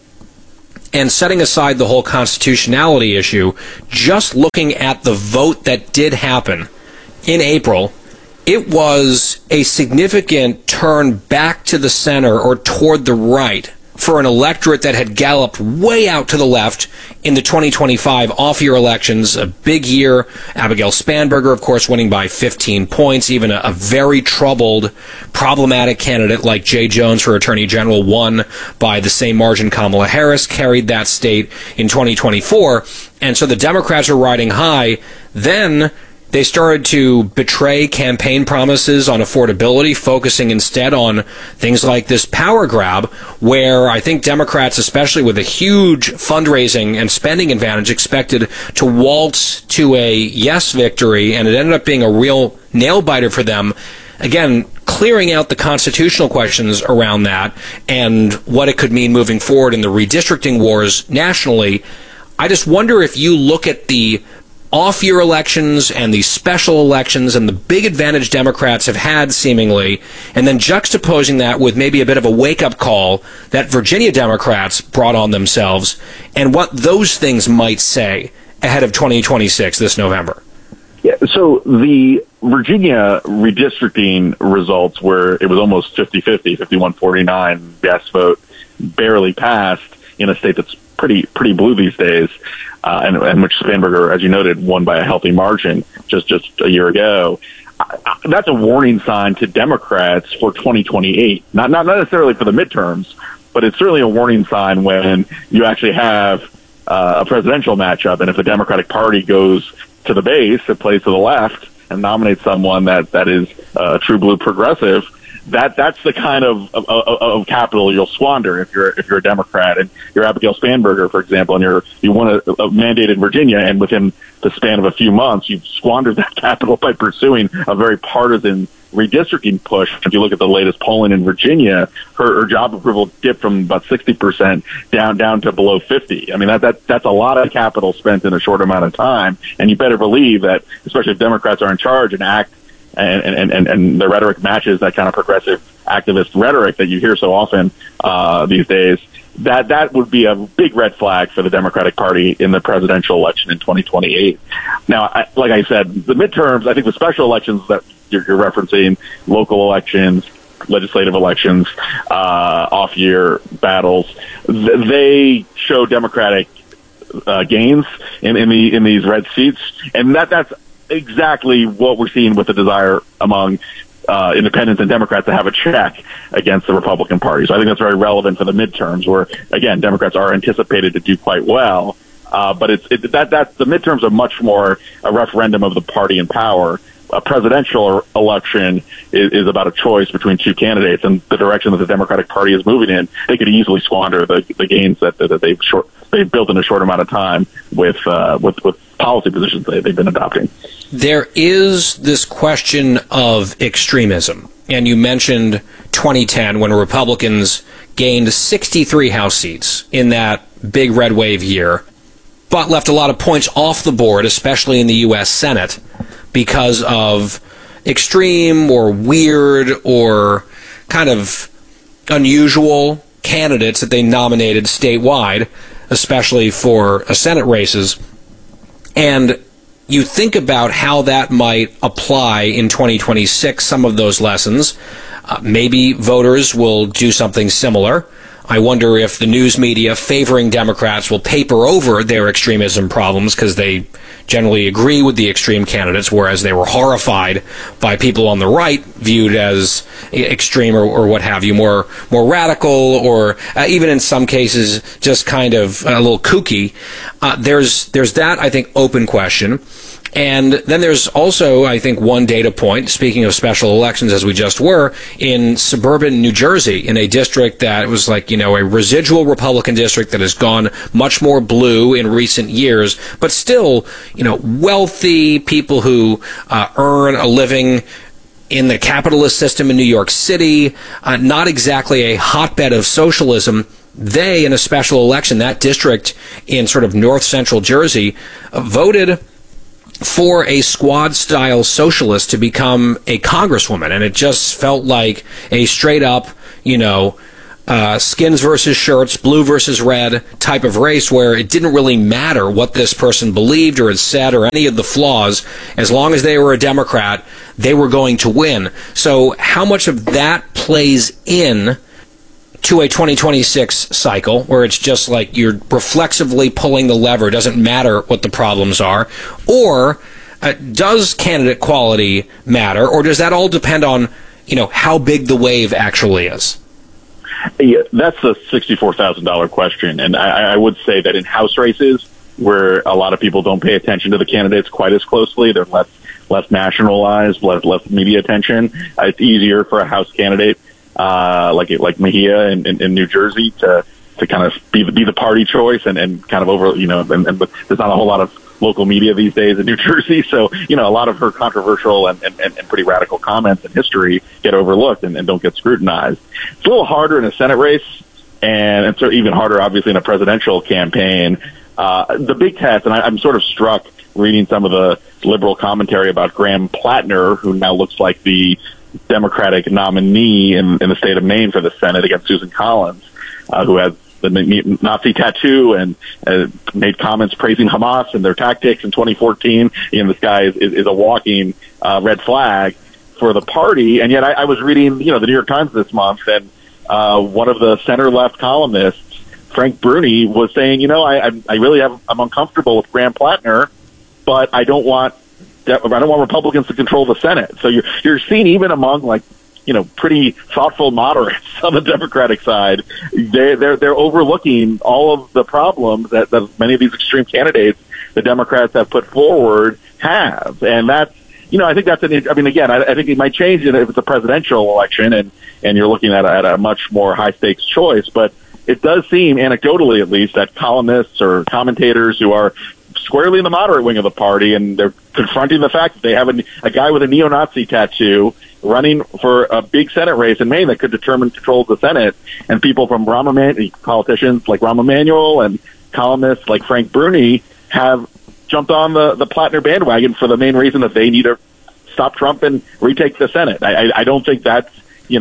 Speaker 24: And setting aside the whole constitutionality issue, just looking at the vote that did happen in April, it was a significant turn back to the center or toward the right for an electorate that had galloped way out to the left in the 2025 off-year elections. A big year. Abigail Spanberger, of course, winning by 15 points. Even a very troubled, problematic candidate like Jay Jones for Attorney General won by the same margin Kamala Harris carried that state in 2024. And so the Democrats are riding high. Then they started to betray campaign promises on affordability, focusing instead on things like this power grab, where I think Democrats, especially with a huge fundraising and spending advantage, expected to waltz to a yes victory, and it ended up being a real nail-biter for them. Again, clearing out the constitutional questions around that and what it could mean moving forward in the redistricting wars nationally. I just wonder if you look at the off-year elections and the special elections and the big advantage Democrats have had, seemingly, and then juxtaposing that with maybe a bit of a wake-up call that Virginia Democrats brought on themselves, and what those things might say ahead of 2026 this November.
Speaker 25: Yeah, so the Virginia redistricting results, where it was almost 50-50, 51-49 yes vote, barely passed in a state that's pretty blue these days, and which Spanberger, as you noted, won by a healthy margin just a year ago. That's a warning sign to Democrats for 2028. Not necessarily for the midterms, but it's certainly a warning sign when you actually have a presidential matchup, and if the Democratic Party goes to the base, it plays to the left, and nominates someone that is a true blue progressive, that's the kind of capital you'll squander if you're a Democrat, and you're Abigail Spanberger, for example, and you won a mandate in Virginia, and within the span of a few months, you've squandered that capital by pursuing a very partisan redistricting push. If you look at the latest polling in Virginia, her job approval dipped from about 60% down to below 50. I mean, that's a lot of capital spent in a short amount of time, and you better believe that, especially if Democrats are in charge and act and the rhetoric matches that kind of progressive activist rhetoric that you hear so often these days, that would be a big red flag for the Democratic Party in the presidential election in 2028. Now, like I said, the midterms, I think the special elections that you're referencing, local elections, legislative elections, off-year battles, they show Democratic gains in these red seats, and that's exactly what we're seeing with the desire among independents and Democrats to have a check against the Republican Party. So I think that's very relevant for the midterms, where, again, Democrats are anticipated to do quite well. But the midterms are much more a referendum of the party in power. A presidential election is about a choice between two candidates, and the direction that the Democratic Party is moving in, they could easily squander the gains that they've built in a short amount of time with policy positions they've been adopting.
Speaker 24: There is this question of extremism, and you mentioned 2010 when Republicans gained 63 House seats in that big red wave year, but left a lot of points off the board, especially in the U.S. Senate, because of extreme or weird or kind of unusual candidates that they nominated statewide, especially for Senate races. And you think about how that might apply in 2026, some of those lessons. Maybe voters will do something similar. I wonder if the news media favoring Democrats will paper over their extremism problems because they generally agree with the extreme candidates, whereas they were horrified by people on the right viewed as extreme or what have you, more radical, or even in some cases just kind of a little kooky. There's that, I think, open question. And then there's also, I think, one data point, speaking of special elections as we just were, in suburban New Jersey, in a district that was like, a residual Republican district that has gone much more blue in recent years, but still, wealthy people who earn a living in the capitalist system in New York City, not exactly a hotbed of socialism. They, in a special election, that district in sort of north central Jersey, voted for a squad-style socialist to become a congresswoman, and it just felt like a straight-up, skins versus shirts, blue versus red type of race where it didn't really matter what this person believed or had said or any of the flaws. As long as they were a Democrat, they were going to win. So how much of that plays in to a 2026 cycle where it's just like you're reflexively pulling the lever, doesn't matter what the problems are? Or does candidate quality matter, or does that all depend on, how big the wave actually is?
Speaker 25: Yeah, that's the $64,000 question. And I would say that in House races where a lot of people don't pay attention to the candidates quite as closely, they're less nationalized, less media attention, it's easier for a House candidate like Mejia in New Jersey to kind of be the party choice and kind of over, and there's not a whole lot of local media these days in New Jersey. So, a lot of her controversial and pretty radical comments in history get overlooked and don't get scrutinized. It's a little harder in a Senate race, and it's even harder, obviously, in a presidential campaign. The big test, and I'm sort of struck reading some of the liberal commentary about Graham Plattner, who now looks like the Democratic nominee in the state of Maine for the Senate against Susan Collins, who has the Nazi tattoo and made comments praising Hamas and their tactics in 2014. This guy is a walking red flag for the party. And yet I was reading, the New York Times this month, and one of the center-left columnists, Frank Bruni, was saying, I'm uncomfortable with Graham Plattner, but I don't want Republicans to control the Senate. So you're seeing even among pretty thoughtful moderates on the Democratic side, they're overlooking all of the problems that many of these extreme candidates the Democrats have put forward have. And that's, I think that's I think it might change if it's a presidential election and you're looking at a much more high stakes choice. But it does seem, anecdotally at least, that columnists or commentators who are squarely in the moderate wing of the party, and they're confronting the fact that they have a guy with a neo-Nazi tattoo running for a big Senate race in Maine that could determine control of the Senate, and people from politicians like Rahm Emanuel and columnists like Frank Bruni have jumped on the Plattner bandwagon for the main reason that they need to stop Trump and retake the Senate. I don't think that's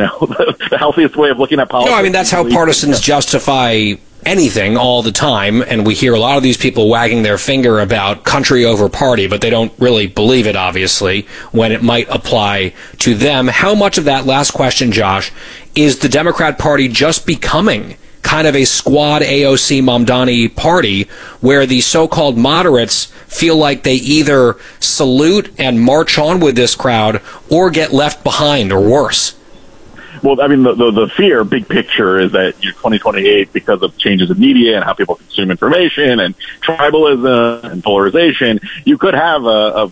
Speaker 25: the healthiest way of looking at politics.
Speaker 24: That's how partisans justify anything all the time, and we hear a lot of these people wagging their finger about country over party, but they don't really believe it, obviously, when it might apply to them. How much of that last question, Josh, is the Democrat Party just becoming kind of a squad AOC Mamdani party where the so-called moderates feel like they either salute and march on with this crowd or get left behind or worse?
Speaker 25: Well, the fear, big picture, is that 2028, because of changes in media and how people consume information and tribalism and polarization, you could have and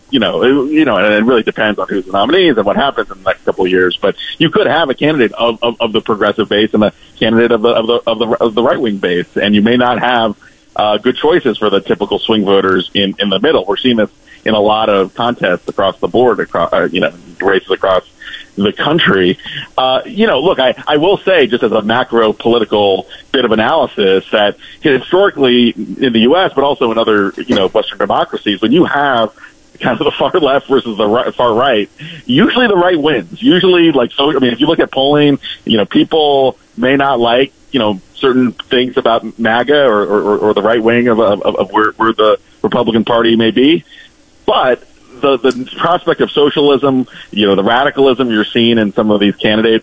Speaker 25: it really depends on who's the nominees and what happens in the next couple of years. But you could have a candidate of the progressive base and a candidate of the right wing base, and you may not have good choices for the typical swing voters in the middle. We're seeing this in a lot of contests across the board, races across the country. Look, I will say, just as a macro political bit of analysis, that historically in the U.S., but also in other, Western democracies, when you have kind of the far left versus the far right, usually the right wins. Usually, if you look at polling, people may not like, certain things about MAGA or the right wing of where the Republican Party may be, but the prospect of socialism, the radicalism you're seeing in some of these candidates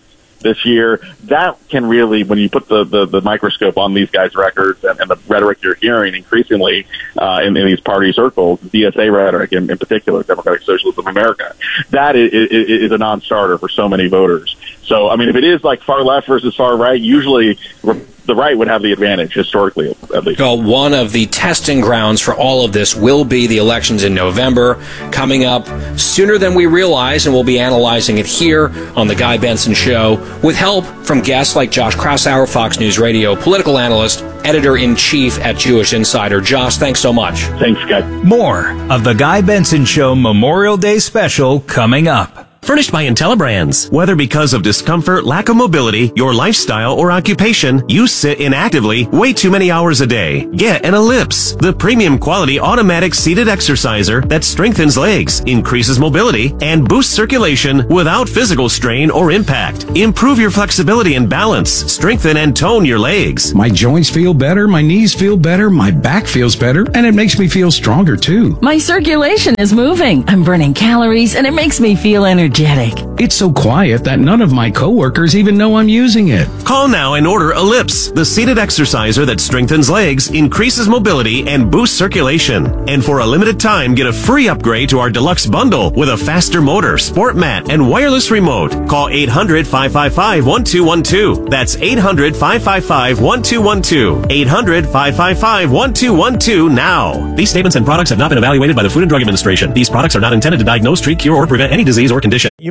Speaker 25: this year. That can really, when you put the microscope on these guys' records and the rhetoric you're hearing increasingly in these party circles, DSA rhetoric in particular, Democratic Socialism America, that is a non-starter for so many voters. So, I mean, if it is like far left versus far right, usually the right would have the advantage, historically, at least.
Speaker 24: Well, one of the testing grounds for all of this will be the elections in November, coming up sooner than we realize, and we'll be analyzing it here on The Guy Benson Show, with help from guests like Josh Kraushaar, Fox News Radio political analyst, editor-in-chief at Jewish Insider. Josh, thanks so much.
Speaker 25: Thanks, Guy.
Speaker 1: More of The Guy Benson Show Memorial Day special coming up.
Speaker 2: Furnished by IntelliBrands. Whether because of discomfort, lack of mobility, your lifestyle, or occupation, you sit inactively way too many hours a day. Get an Ellipse, the premium quality automatic seated exerciser that strengthens legs, increases mobility, and boosts circulation without physical strain or impact. Improve your flexibility and balance. Strengthen and tone your legs.
Speaker 6: My joints feel better, my knees feel better, my back feels better, and it makes me feel stronger too.
Speaker 10: My circulation is moving. I'm burning calories, and it makes me feel energetic.
Speaker 6: It's so quiet that none of my coworkers even know I'm using it.
Speaker 2: Call now and order Ellipse, the seated exerciser that strengthens legs, increases mobility, and boosts circulation. And for a limited time, get a free upgrade to our deluxe bundle with a faster motor, sport mat, and wireless remote. Call 800-555-1212. That's 800-555-1212. 800-555-1212 now. These statements and products have not been evaluated by the Food and Drug Administration. These products are not intended to diagnose, treat, cure, or prevent any disease or condition.
Speaker 9: You